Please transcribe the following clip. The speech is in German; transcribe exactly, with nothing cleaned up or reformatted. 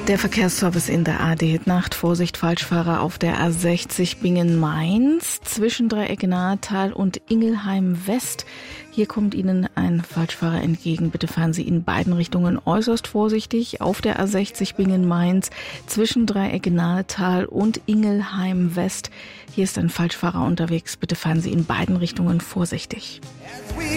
Der Verkehrsservice in der A D Nacht. Vorsicht, Falschfahrer auf der A sechzig Bingen-Mainz zwischen Dreieck-Nahetal und Ingelheim-West. Hier kommt Ihnen ein Falschfahrer entgegen. Bitte fahren Sie in beiden Richtungen äußerst vorsichtig. Auf der A sechzig Bingen-Mainz zwischen Dreieck-Nahetal und Ingelheim-West. Hier ist ein Falschfahrer unterwegs. Bitte fahren Sie in beiden Richtungen vorsichtig.